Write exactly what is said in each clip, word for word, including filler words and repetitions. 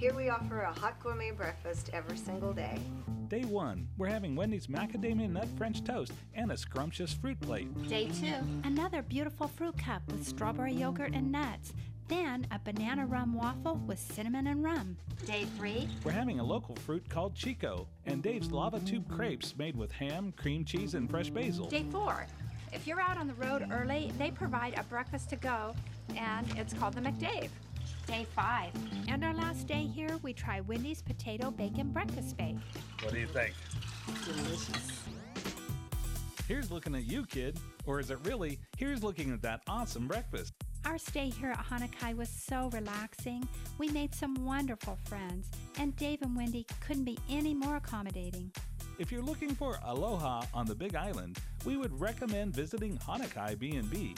Here we offer a hot gourmet breakfast every single day. Day one, we're having Wendy's macadamia nut French toast and a scrumptious fruit plate. Day two, another beautiful fruit cup with strawberry yogurt and nuts. Then a banana rum waffle with cinnamon and rum. Day three, we're having a local fruit called Chico and Dave's lava tube crepes made with ham, cream cheese, and fresh basil. Day four, if you're out on the road early, they provide a breakfast to go, and it's called the McDave. Day five, and our last day here, we try Wendy's potato bacon breakfast bake. What do you think? Delicious. Here's looking at you, kid. Or is it really, here's looking at that awesome breakfast? Our stay here at Hanakai was so relaxing. We made some wonderful friends, and Dave and Wendy couldn't be any more accommodating. If you're looking for aloha on the Big Island, we would recommend visiting Hanakai B and B.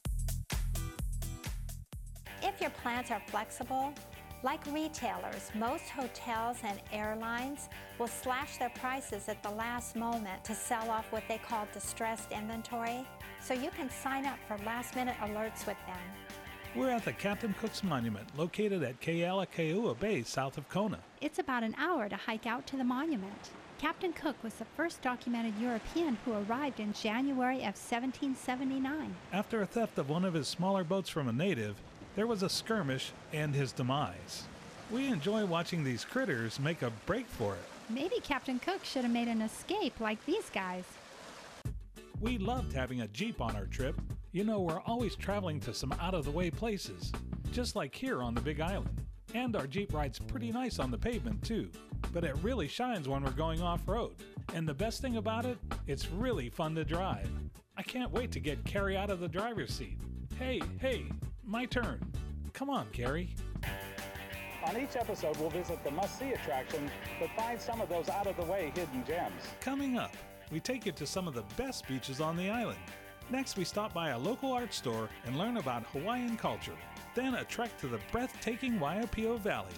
If your plans are flexible, like retailers, most hotels and airlines will slash their prices at the last moment to sell off what they call distressed inventory, so you can sign up for last-minute alerts with them. We're at the Captain Cook's Monument, located at Kealakeua Bay, south of Kona. It's about an hour to hike out to the monument. Captain Cook was the first documented European who arrived in January of seventeen seventy-nine. After a theft of one of his smaller boats from a native, there was a skirmish and his demise. We enjoy watching these critters make a break for it. Maybe Captain Cook should have made an escape like these guys. We loved having a Jeep on our trip. You know, we're always traveling to some out-of-the-way places, just like here on the Big Island. And our Jeep ride's pretty nice on the pavement too, but it really shines when we're going off-road. And the best thing about it, it's really fun to drive. I can't wait to get Carrie out of the driver's seat. Hey, hey, my turn. Come on, Carrie. On each episode, we'll visit the must-see attractions, but find some of those out-of-the-way hidden gems. Coming up, we take you to some of the best beaches on the island. Next, we stop by a local art store and learn about Hawaiian culture. Then a trek to the breathtaking Waiopio Valley.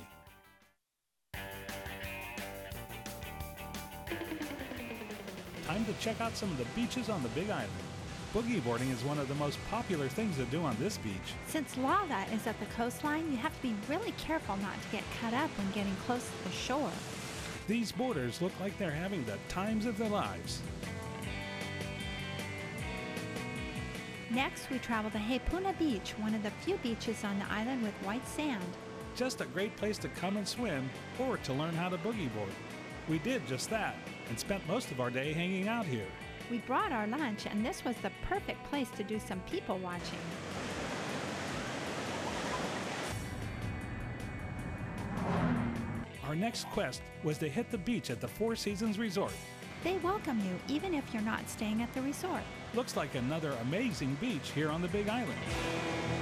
Time to check out some of the beaches on the Big Island. Boogie boarding is one of the most popular things to do on this beach. Since lava is at the coastline, you have to be really careful not to get cut up when getting close to the shore. These boarders look like they're having the times of their lives. Next, we travel to Hepuna Beach, one of the few beaches on the island with white sand. Just a great place to come and swim or to learn how to boogie board. We did just that and spent most of our day hanging out here. We brought our lunch, and this was the perfect place to do some people watching. Our next quest was to hit the beach at the Four Seasons Resort. They welcome you even if you're not staying at the resort. Looks like another amazing beach here on the Big Island.